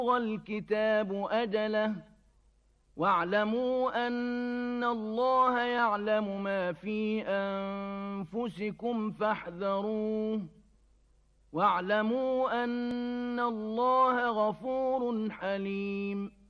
الكتاب أجله واعلموا أن الله يعلم ما في أنفسكم فاحذروه واعلموا أن الله غفور حليم